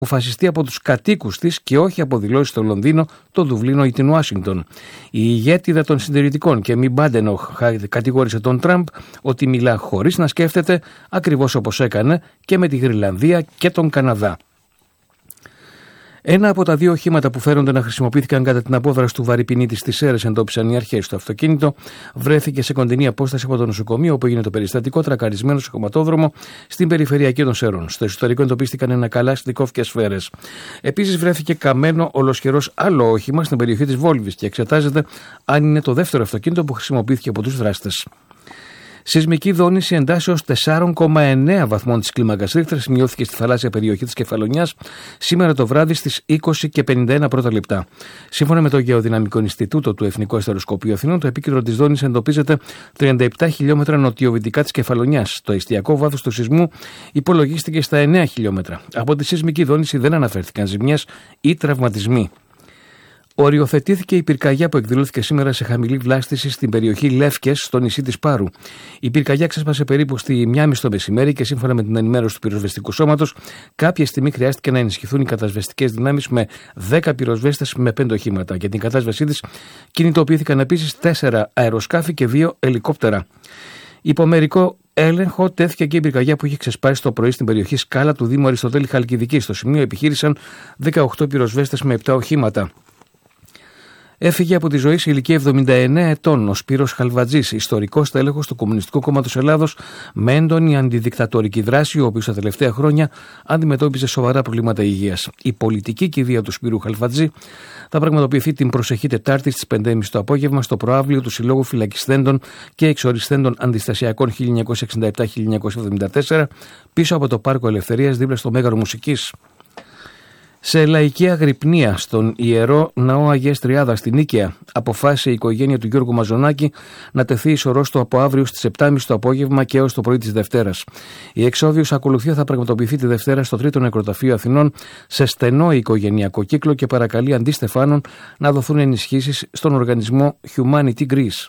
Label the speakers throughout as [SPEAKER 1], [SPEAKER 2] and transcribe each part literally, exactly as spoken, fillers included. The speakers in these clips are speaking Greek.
[SPEAKER 1] αποφασιστεί από τους κατοίκους της και όχι από δηλώσεις στο Λονδίνο, το Δουβλίνο ή την Ουάσιγκτον. Η ηγέτιδα των συντηρητικών και μη Μπάντενοχ κατηγόρησε τον Τραμπ ότι μιλά χωρίς να σκέφτεται, ακριβώς όπως έκανε και με τη Γρυλανδία και τον Καναδά. Ένα από τα δύο οχήματα που φέρονται να χρησιμοποιήθηκαν κατά την απόδραση του βαρυπινίτη στις Σέρρες, εντόπισαν οι αρχές. Το αυτοκίνητο βρέθηκε σε κοντινή απόσταση από το νοσοκομείο όπου έγινε το περιστατικό, τρακαρισμένο σε χωματόδρομο στην περιφερειακή των Σέρρων. Στο εσωτερικό εντοπίστηκαν ένα καλάσνικοφ και σφαίρες. Επίσης βρέθηκε καμένο ολοσχερός άλλο όχημα στην περιοχή της Βόλβης και εξετάζεται αν είναι το δεύτερο αυτοκίνητο που χρησιμοποιήθηκε από τους δράστες. Σεισμική δόνηση εντάσσεως τέσσερα κόμμα εννέα βαθμών της κλίμακας Ρίχτερ σημειώθηκε στη θαλάσσια περιοχή της Κεφαλονιάς σήμερα το βράδυ στις είκοσι και πενήντα ένα πρώτα λεπτά. Σύμφωνα με το Γεωδυναμικό Ινστιτούτο του Εθνικού Αστεροσκοπείου Αθηνών, το επίκεντρο της δόνησης εντοπίζεται τριάντα επτά χιλιόμετρα νοτιοβυτικά της Κεφαλονιάς. Το εστιακό βάθος του σεισμού υπολογίστηκε στα εννέα χιλιόμετρα. Από τη σεισμική δόνηση δεν αναφέρθηκαν ζημιές ή τραυματισμοί. Οριοθετήθηκε η πυρκαγιά που εκδηλώθηκε σήμερα σε χαμηλή βλάστηση στην περιοχή Λεύκες, στο νησί της Πάρου. Η πυρκαγιά ξέσπασε περίπου στη μία και μισή το μεσημέρι και σύμφωνα με την ενημέρωση του πυροσβεστικού σώματος, κάποια στιγμή χρειάστηκε να ενισχυθούν οι κατασβεστικές δυνάμεις με δέκα πυροσβέστες με πέντε οχήματα. Για την κατάσβεσή της κινητοποιήθηκαν επίσης τέσσερα αεροσκάφη και δύο ελικόπτερα. Υπό μερικό έλεγχο τέθηκε και η πυρκαγιά που είχε ξεσπάσει το πρωί στην περιοχή Σκάλα του Δήμου Αριστοτέλη Χαλκιδική. Στο σημείο επιχείρησαν δεκαοκτώ πυροσβέστες με επτά οχήματα. Έφυγε από τη ζωή σε ηλικία εβδομήντα εννέα ετών ο Σπύρος Χαλβατζής, ιστορικός στέλεχος του Κομμουνιστικού Κόμματος Ελλάδος, με έντονη αντιδικτατορική δράση, ο οποίος τα τελευταία χρόνια αντιμετώπιζε σοβαρά προβλήματα υγείας. Η πολιτική κηδεία του Σπύρου Χαλβατζή θα πραγματοποιηθεί την προσεχή Τετάρτη στις πέντε και μισή το απόγευμα στο προαύλιο του Συλλόγου Φυλακισθέντων και Εξοριστέντων Αντιστασιακών χίλια εννιακόσια εξήντα επτά με χίλια εννιακόσια εβδομήντα τέσσερα, πίσω από το Πάρκο Ελευθερίας δίπλα στο Μέγαρο Μουσικής. Σε λαϊκή αγρυπνία στον Ιερό Ναό Αγίας Τριάδας στην Νίκαια, αποφάσισε η οικογένεια του Γιώργου Μαζονάκη να τεθεί ισορρός του από αύριο στις επτά και μισή το απόγευμα και έως το πρωί της Δευτέρας. Η εξόδιος ακολουθία θα πραγματοποιηθεί τη Δευτέρα στο Τρίτο Νεκροταφείο Αθηνών σε στενό οικογενειακό κύκλο και παρακαλεί αντί στεφάνων να δοθούν ενισχύσεις στον οργανισμό Humanity Greece.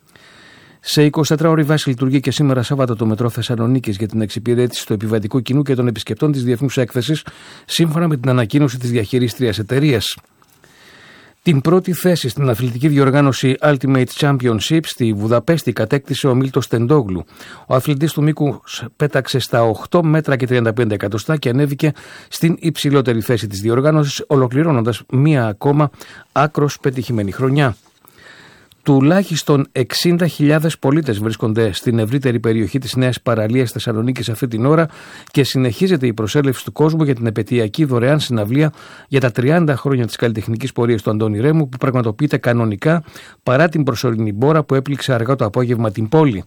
[SPEAKER 1] Σε εικοσιτετράωρη βάση λειτουργεί και σήμερα Σάββατο το μετρό Θεσσαλονίκης για την εξυπηρέτηση του επιβατικού κοινού και των επισκεπτών της Διεθνούς Έκθεσης, σύμφωνα με την ανακοίνωση της διαχειρίστριας εταιρείας. Την πρώτη θέση στην αθλητική διοργάνωση Ultimate Championship στη Βουδαπέστη κατέκτησε ο Μίλτος Τεντόγλου. Ο αθλητής του μήκου πέταξε στα οκτώ μέτρα και τριάντα πέντε εκατοστά και ανέβηκε στην υψηλότερη θέση της διοργάνωσης, ολοκληρώνοντας μία ακόμα άκρος πετυχημένη χρονιά. Τουλάχιστον εξήντα χιλιάδες πολίτες βρίσκονται στην ευρύτερη περιοχή της Νέας Παραλίας Θεσσαλονίκης αυτή την ώρα και συνεχίζεται η προσέλευση του κόσμου για την επετειακή δωρεάν συναυλία για τα τριάντα χρόνια της καλλιτεχνικής πορείας του Αντώνη Ρέμου, που πραγματοποιείται κανονικά παρά την προσωρινή μπόρα που έπληξε αργά το απόγευμα την πόλη.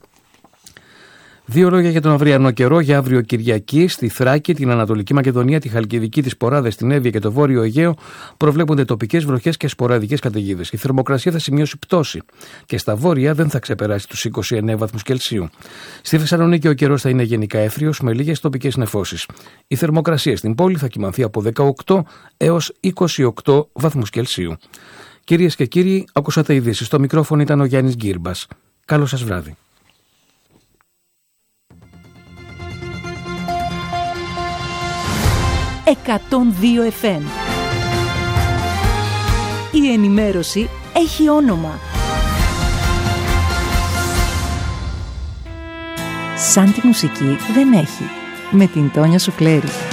[SPEAKER 1] Δύο λόγια για τον αυριανό καιρό. Για αύριο Κυριακή στη Θράκη, την Ανατολική Μακεδονία, τη Χαλκιδική, τις Ποράδες, την Εύβοια και το Βόρειο Αιγαίο προβλέπονται τοπικές βροχές και σποραδικές καταιγίδες. Η θερμοκρασία θα σημειώσει πτώση και στα βόρεια δεν θα ξεπεράσει τους είκοσι εννέα βαθμούς Κελσίου. Στη Θεσσαλονίκη ο καιρός θα είναι γενικά εύθριος με λίγες τοπικές νεφώσεις. Η θερμοκρασία στην πόλη θα κυμανθεί από δεκαοκτώ έως είκοσι οκτώ βαθμούς Κελσίου. Κυρίες και κύριοι, ακούσατε ειδήσεις. Στο μικρόφωνο ήταν ο Γιάννης Γκύρμπας. Καλό σας βράδυ.
[SPEAKER 2] εκατόν δύο εφ εμ. Η ενημέρωση έχει όνομα. Σαν τη μουσική δεν έχει. Με την Τόνια Σουκλέρη.